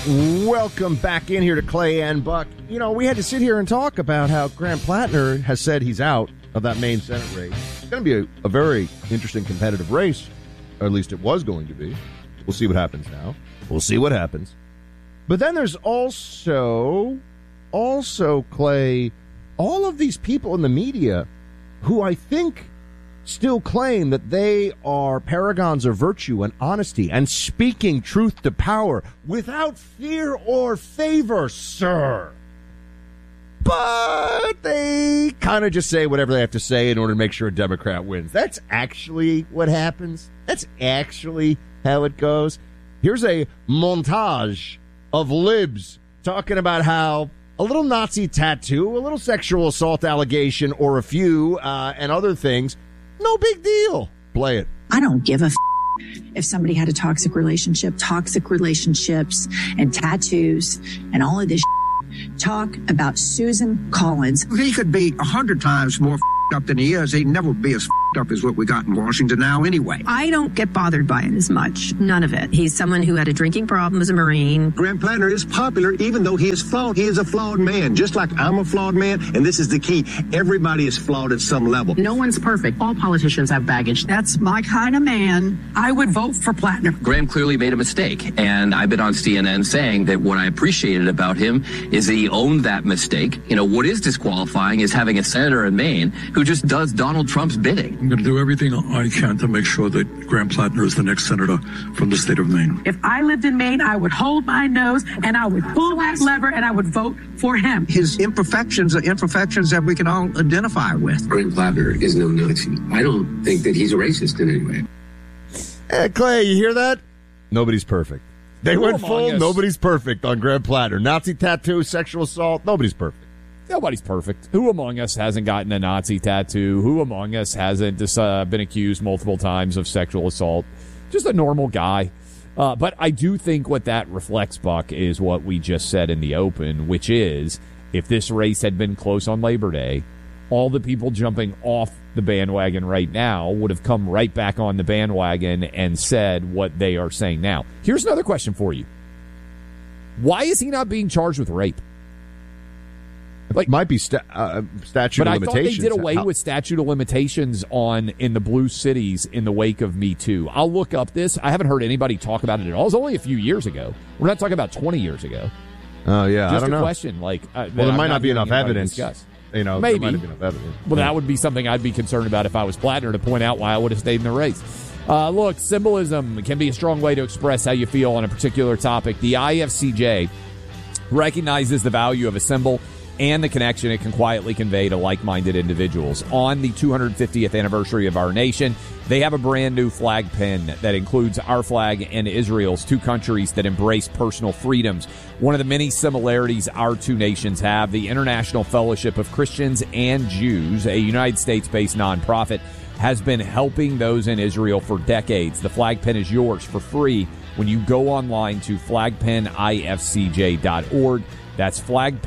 Welcome back in here to Clay and Buck. You know, we had to sit here and talk about how Graham Plattner has said he's out of that Maine Senate race. It's going to be a very interesting competitive race, or at least it was going to be. We'll see what happens now. We'll see what happens. But then there's also, Clay, all of these people in the media who I think still claim that they are paragons of virtue and honesty and speaking truth to power without fear or favor, sir. But they kind of just say whatever they have to say in order to make sure a Democrat wins. That's actually what happens. That's actually how it goes. Here's a montage of libs talking about how a little Nazi tattoo, a little sexual assault allegation, or a few, and other things, no big deal. Play it. I don't give a if somebody had a toxic relationship, toxic relationships and tattoos and all of this. Talk about Susan Collins. He could be 100 times more up than he is. He'd never be as up as what we got in Washington now anyway. I don't get bothered by it as much. None of it. He's someone who had a drinking problem as a Marine. Graham Plattner is popular even though he is flawed. He is a flawed man, just like I'm a flawed man. And this is the key. Everybody is flawed at some level. No one's perfect. All politicians have baggage. That's my kind of man. I would vote for Plattner. Graham clearly made a mistake. And I've been on CNN saying that what I appreciated about him is that he owned that mistake. You know, what is disqualifying is having a senator in Maine who just does Donald Trump's bidding. I'm going to do everything I can to make sure that Graham Plattner is the next senator from the state of Maine. If I lived in Maine, I would hold my nose and I would pull that lever and I would vote for him. His imperfections are imperfections that we can all identify with. Graham Plattner is no Nazi. I don't think that he's a racist in any way. Clay, you hear that? Nobody's perfect. They went full, nobody's perfect on Graham Plattner. Nazi tattoo, sexual assault, nobody's perfect. Nobody's perfect. Who among us hasn't gotten a Nazi tattoo? Who among us hasn't been accused multiple times of sexual assault? Just a normal guy. But I do think what that reflects, Buck, is what we just said in the open, which is if this race had been close on Labor Day, all the people jumping off the bandwagon right now would have come right back on the bandwagon and said what they are saying now. Here's another question for you. Why is he not being charged with rape? Like, might be statute of limitations. But I thought they did away with statute of limitations in the blue cities in the wake of Me Too. I'll look up this. I haven't heard anybody talk about it at all. It was only a few years ago. We're not talking about 20 years ago. Oh, yeah, just I don't know. Just a question. Well, there might not be enough evidence. You know, maybe. There might not be enough evidence. Well, that would be something I'd be concerned about if I was Plattner, to point out why I would have stayed in the race. Look, symbolism can be a strong way to express how you feel on a particular topic. The IFCJ recognizes the value of a symbol and the connection it can quietly convey to like-minded individuals. On the 250th anniversary of our nation, they have a brand new flag pin that includes our flag and Israel's, two countries that embrace personal freedoms. One of the many similarities our two nations have, the International Fellowship of Christians and Jews, a United States-based nonprofit, has been helping those in Israel for decades. The flag pin is yours for free when you go online to flagpinifcj.org. That's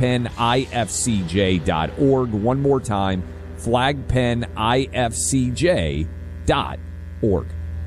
flagpinifcj.org. One more time, flagpinifcj.org.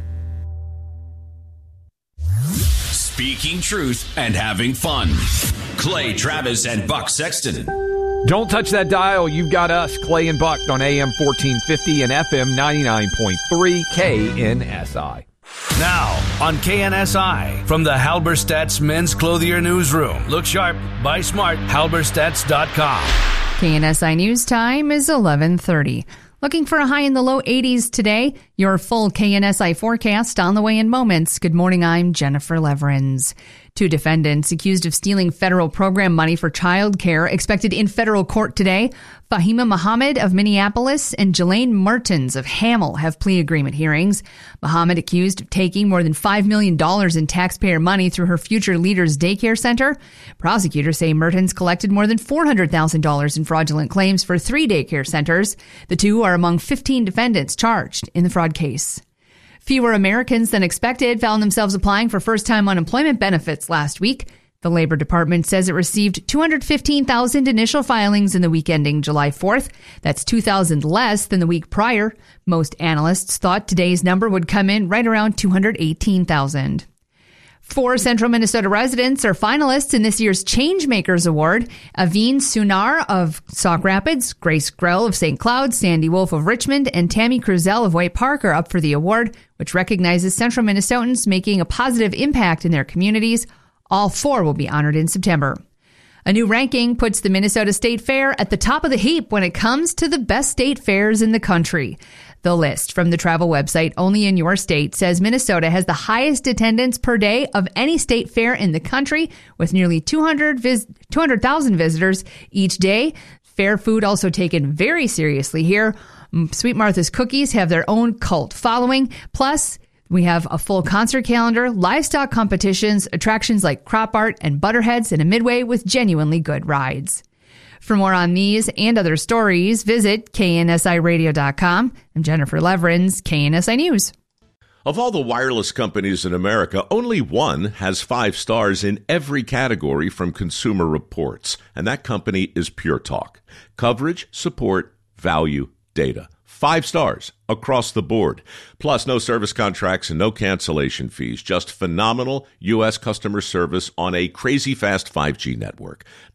Speaking truth and having fun. Clay Travis and Buck Sexton. Don't touch that dial. You've got us, Clay and Buck, on AM 1450 and FM 99.3 KNSI. Now, on KNSI, from the Halberstadt's Men's Clothier Newsroom. Look sharp, buy smart, halberstadts.com. KNSI News Time is 11:30. Looking for a high in the low 80s today. Your full KNSI forecast on the way in moments. Good morning, I'm Jennifer Leverins. Two defendants accused of stealing federal program money for child care expected in federal court today. Fahima Muhammad of Minneapolis and Jelaine Martins of Hamel have plea agreement hearings. Muhammad accused of taking more than $5 million in taxpayer money through her Future Leaders Daycare Center. Prosecutors say Mertens collected more than $400,000 in fraudulent claims for 3 daycare centers. The two are among 15 defendants charged in the fraud case. Fewer Americans than expected found themselves applying for first-time unemployment benefits last week. The Labor Department says it received 215,000 initial filings in the week ending July 4th. That's 2,000 less than the week prior. Most analysts thought today's number would come in right around 218,000. 4 Central Minnesota residents are finalists in this year's Changemakers Award. Aveen Sunar of Sauk Rapids, Grace Grell of St. Cloud, Sandy Wolf of Richmond, and Tammy Cruzel of White Park are up for the award, which recognizes Central Minnesotans making a positive impact in their communities. All 4 will be honored in September. A new ranking puts the Minnesota State Fair at the top of the heap when it comes to the best state fairs in the country. The list from the travel website Only in Your State says Minnesota has the highest attendance per day of any state fair in the country, with nearly 200,000 visitors each day. Fair food also taken very seriously here. Sweet Martha's Cookies have their own cult following. Plus, we have a full concert calendar, livestock competitions, attractions like crop art and butterheads, and a midway with genuinely good rides. For more on these and other stories, visit KNSIRadio.com. I'm Jennifer Leverins, KNSI News. Of all the wireless companies in America, only one has 5 stars in every category from Consumer Reports, and that company is Pure Talk. Coverage, support, value, data. 5 stars across the board. Plus, no service contracts and no cancellation fees. Just phenomenal U.S. customer service on a crazy fast 5G network.